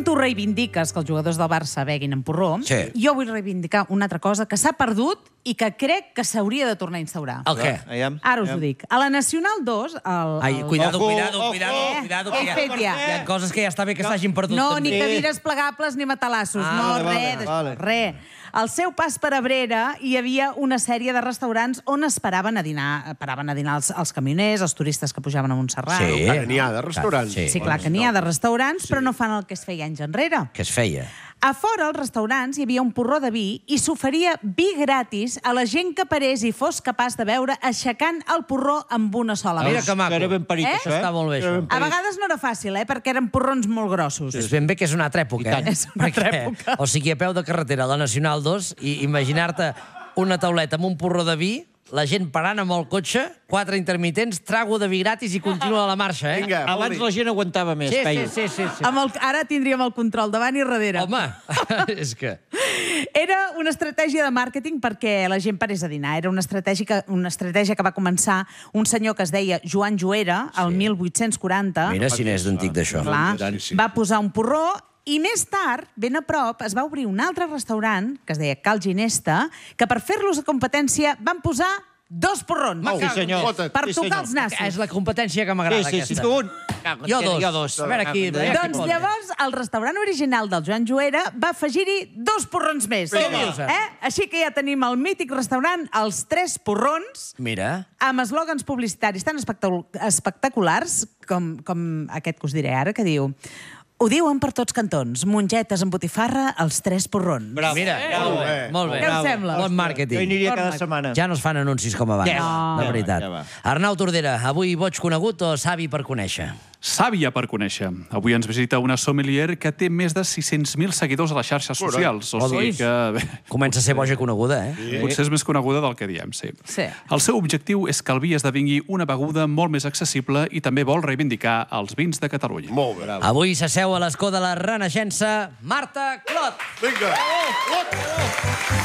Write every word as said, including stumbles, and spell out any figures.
tu reivindiques que els jugadors del Barça beguin en porró, Sí. jo vull reivindicar una altra cosa que s'ha perdut i que crec que s'hauria de tornar a instaurar. El què? Aviam, Ara us ho aviam. dic. A la Nacional dos... El, Ai, el... cuidado, Ojo, cuidado, ojo. cuidado, Eh, cuidado. què que he fet ja? Hi ha coses que ja està bé que s'hagin perdut. No, també. ni cadires plegables ni matalassos. Ah, no, vale, res, vale, d'això, vale. res. Al seu pas per Abrera hi havia una sèrie de restaurants on esperaven a dinar, paraven a dinar els, els camioners, els turistes que pujaven a Montserrat. Sí. Encara n'hi ha de restaurants. Sí. Sí, clar que n'hi ha de restaurants, però no fan el que es feia anys enrere. Què es feia? A fora, als restaurants, hi havia un porró de vi i s'oferia vi gratis a la gent que parés i fos capaç de beure aixecant el porró amb una sola mà. Mira que maco. Que era ben peric, Eh? això, eh? Està molt bé, Era això. ben A peric. vegades no era fàcil, eh? Perquè eren porrons molt grossos. És ben bé que és una altra època, I tant. eh? És una altra Perquè, època. O sigui, a peu de carretera, a la Nacional dos, i imaginar-te una tauleta amb un porró de vi, la gent parant amb el cotxe, quatre intermitents, trago de vi gratis i continua la marxa, eh? Vinga, Abans la gent aguantava més, Sí, sí, Peyu. sí, sí, sí. Amb el, ara tindríem el control davant i darrere. Home, és que... Era una estratègia de màrqueting perquè la gent parés a dinar. Era una estratègia que, una estratègia que va començar un senyor que es deia Joan Joera, el mil vuit-cents quaranta. Mira si n'és d'antic d'això. Clar, Sí, sí. va posar un porró i més tard, ben a prop, es va obrir un altre restaurant, que es deia Cal Ginesta, que per fer-los a competència van posar dos porrons. Sí, senyor. Fota't. Per Sí, tocar senyor. els nassos. És la competència que m'agrada, Sí, sí, sí, aquesta. que un... Jo dos. Jo dos. A veure, aquí... Doncs llavors, el restaurant original del Joan Joera va afegir-hi dos porrons més. Què dius, eh? Eh? Així que ja tenim el mític restaurant Els Tres Porrons, Mira, amb eslògans publicitaris tan espectacu- espectaculars com, com aquest que us diré ara, que diu: ho diuen per tots cantons, mongetes amb botifarra, Els Tres Porrons. Bravo. mira, molt bé, molt bé. Què us sembla? Bon Jo hi màrqueting. aniria Bon cada màrqueting. setmana. Ja no es fan anuncis com abans, Ja va, de ja va, veritat. ja va. Arnau Tordera, avui boig conegut o savi per conèixer? Sàvia per conèixer. Avui ens visita una sommelier que té més de sis-cents mil seguidors a les xarxes socials. O sigui que bé, Comença a ser boja coneguda, eh? potser és més coneguda del que diem, sí. Sí. El seu objectiu és que el vi esdevingui una beguda molt més accessible i també vol reivindicar els vins de Catalunya. Molt bé. Avui s'asseu a l'escó de la Renaixença Marta Clot. Vinga.